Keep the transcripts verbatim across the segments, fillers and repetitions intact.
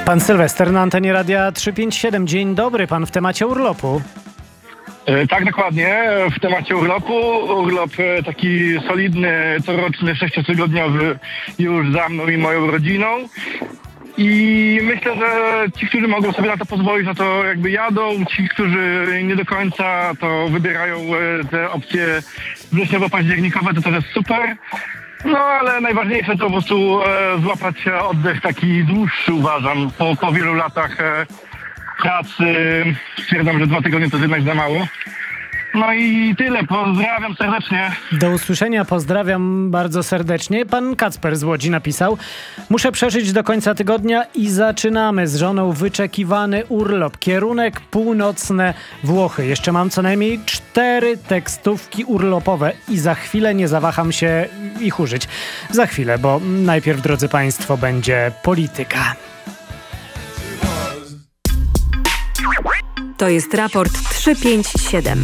Pan Sylwester na antenie Radia trzysta pięćdziesiąt siedem. Dzień dobry, pan w temacie urlopu. E, tak, dokładnie. W temacie urlopu. Urlop e, taki solidny, coroczny, sześciotygodniowy już za mną i moją rodziną. I myślę, że ci, którzy mogą sobie na to pozwolić, no to jakby jadą. Ci, którzy nie do końca, to wybierają e, te opcje wrześniowo-październikowe, to też jest super. No ale najważniejsze to po prostu e, złapać oddech taki dłuższy, uważam. Po, po wielu latach e, pracy stwierdzam, że dwa tygodnie to jednak za mało. No i tyle. Pozdrawiam serdecznie. Do usłyszenia, pozdrawiam bardzo serdecznie. Pan Kacper z Łodzi napisał: muszę przeżyć do końca tygodnia i zaczynamy z żoną wyczekiwany urlop. Kierunek północne Włochy. Jeszcze mam co najmniej cztery tekstówki urlopowe i za chwilę nie zawaham się ich użyć. Za chwilę, bo najpierw, drodzy państwo, będzie polityka. To jest raport trzysta pięćdziesiąt siedem.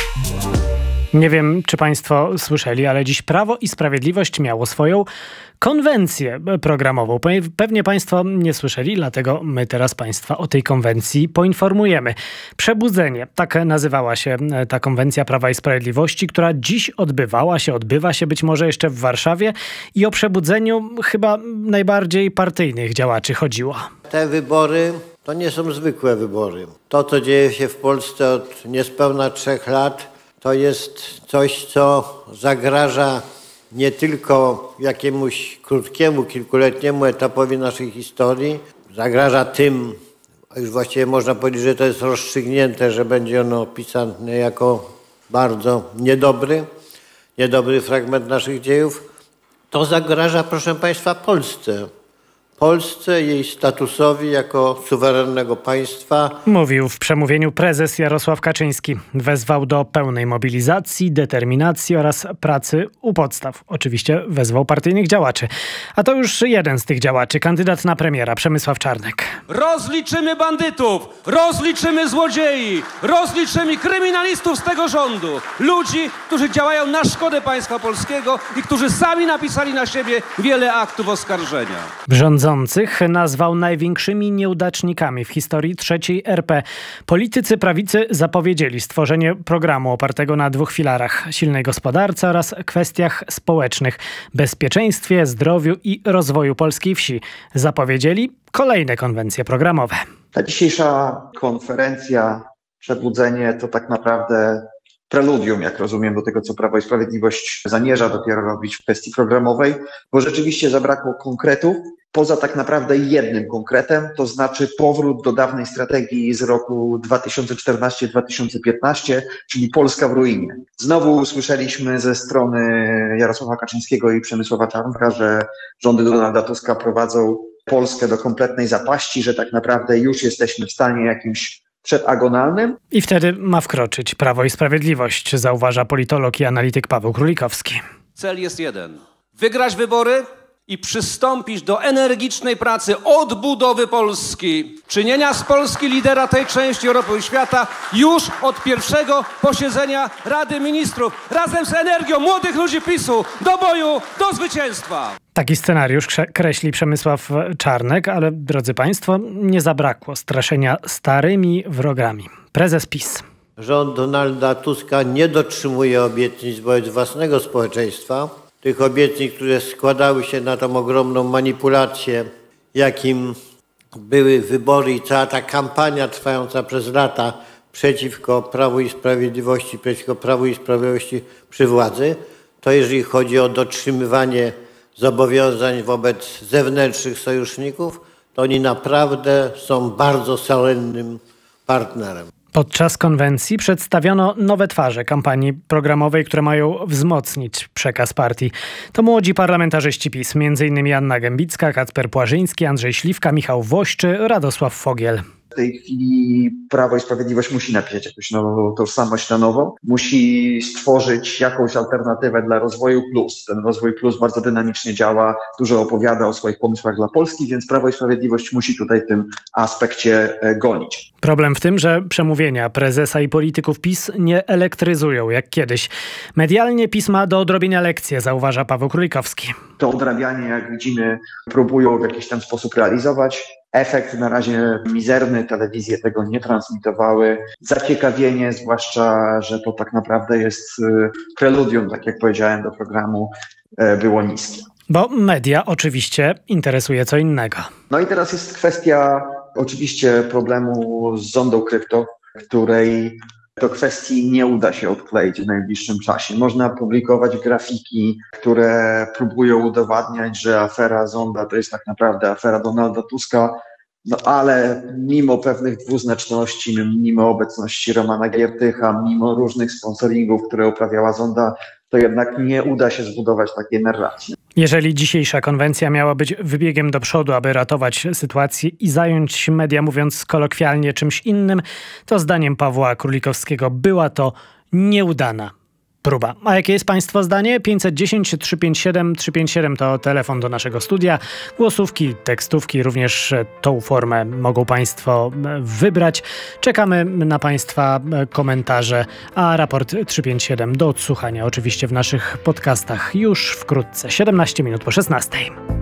Nie wiem, czy państwo słyszeli, ale dziś Prawo i Sprawiedliwość miało swoją konwencję programową. Pewnie państwo nie słyszeli, dlatego my teraz państwa o tej konwencji poinformujemy. Przebudzenie, tak nazywała się ta konwencja Prawa i Sprawiedliwości, która dziś odbywała się, odbywa się być może jeszcze w Warszawie i o przebudzeniu chyba najbardziej partyjnych działaczy chodziło. Te wybory to nie są zwykłe wybory. To, co dzieje się w Polsce od niespełna trzech lat, to jest coś, co zagraża nie tylko jakiemuś krótkiemu, kilkuletniemu etapowi naszej historii, zagraża tym, a już właściwie można powiedzieć, że to jest rozstrzygnięte, że będzie ono opisane jako bardzo niedobry, niedobry fragment naszych dziejów. To zagraża, proszę państwa, Polsce. Polsce, jej statusowi jako suwerennego państwa. Mówił w przemówieniu prezes Jarosław Kaczyński. Wezwał do pełnej mobilizacji, determinacji oraz pracy u podstaw. Oczywiście wezwał partyjnych działaczy. A to już jeden z tych działaczy, kandydat na premiera Przemysław Czarnek. Rozliczymy bandytów, rozliczymy złodziei, rozliczymy kryminalistów z tego rządu. Ludzi, którzy działają na szkodę państwa polskiego i którzy sami napisali na siebie wiele aktów oskarżenia. Rządzących nazwał największymi nieudacznikami w historii trzeciej R P. Politycy prawicy zapowiedzieli stworzenie programu opartego na dwóch filarach: silnej gospodarce oraz kwestiach społecznych, bezpieczeństwie, zdrowiu i rozwoju polskiej wsi. Zapowiedzieli kolejne konwencje programowe. Ta dzisiejsza konferencja, przebudzenie, to tak naprawdę preludium, jak rozumiem, do tego, co Prawo i Sprawiedliwość zamierza dopiero robić w kwestii programowej, bo rzeczywiście zabrakło konkretów, poza tak naprawdę jednym konkretem, to znaczy powrót do dawnej strategii z roku dwa tysiące czternastego dwa tysiące piętnastego, czyli Polska w ruinie. Znowu usłyszeliśmy ze strony Jarosława Kaczyńskiego i Przemysława Czarnka, że rządy Donalda Tuska prowadzą Polskę do kompletnej zapaści, że tak naprawdę już jesteśmy w stanie jakimś przedagonalnym. I wtedy ma wkroczyć Prawo i Sprawiedliwość, zauważa politolog i analityk Paweł Królikowski. Cel jest jeden. Wygrać wybory i przystąpić do energicznej pracy odbudowy Polski. Czynienia z Polski lidera tej części Europy i świata już od pierwszego posiedzenia Rady Ministrów. Razem z energią młodych ludzi PiSu do boju, do zwycięstwa. Taki scenariusz kreśli Przemysław Czarnek, ale drodzy państwo, nie zabrakło straszenia starymi wrogami. Prezes PiS. Rząd Donalda Tuska nie dotrzymuje obietnic wobec własnego społeczeństwa. Tych obietnic, które składały się na tą ogromną manipulację, jakim były wybory i cała ta kampania trwająca przez lata przeciwko Prawu i Sprawiedliwości, przeciwko Prawu i Sprawiedliwości przy władzy, to jeżeli chodzi o dotrzymywanie zobowiązań wobec zewnętrznych sojuszników, to oni naprawdę są bardzo solidnym partnerem. Podczas konwencji przedstawiono nowe twarze kampanii programowej, które mają wzmocnić przekaz partii. To młodzi parlamentarzyści PiS, między innymi Anna Gębicka, Kacper Płażyński, Andrzej Śliwka, Michał Woś czy Radosław Fogiel. W tej chwili Prawo i Sprawiedliwość musi napisać jakąś nową tożsamość na nowo, musi stworzyć jakąś alternatywę dla rozwoju plus. Ten rozwój plus bardzo dynamicznie działa, dużo opowiada o swoich pomysłach dla Polski, więc Prawo i Sprawiedliwość musi tutaj w tym aspekcie gonić. Problem w tym, że przemówienia prezesa i polityków PiS nie elektryzują jak kiedyś. Medialnie PiS ma do odrobienia lekcje, zauważa Paweł Królikowski. To odrabianie, jak widzimy, próbują w jakiś tam sposób realizować. Efekt na razie mizerny, telewizje tego nie transmitowały. Zaciekawienie, zwłaszcza, że to tak naprawdę jest preludium, tak jak powiedziałem, do programu, było niskie. Bo media oczywiście interesuje co innego. No i teraz jest kwestia oczywiście problemu z zondą krypto, której to kwestii nie uda się odkleić w najbliższym czasie. Można publikować grafiki, które próbują udowadniać, że afera Zonda to jest tak naprawdę afera Donalda Tuska, no ale mimo pewnych dwuznaczności, mimo obecności Romana Giertycha, mimo różnych sponsoringów, które uprawiała Zonda, to jednak nie uda się zbudować takiej narracji. Jeżeli dzisiejsza konwencja miała być wybiegiem do przodu, aby ratować sytuację i zająć media, mówiąc kolokwialnie, czymś innym, to zdaniem Pawła Królikowskiego była to nieudana próba. A jakie jest Państwa zdanie? pięćset dziesięć, trzysta pięćdziesiąt siedem, trzysta pięćdziesiąt siedem to telefon do naszego studia. Głosówki, tekstówki, również tą formę mogą Państwo wybrać. Czekamy na Państwa komentarze, a raport trzysta pięćdziesiąt siedem do odsłuchania oczywiście w naszych podcastach już wkrótce. siedemnaście minut po szesnastej.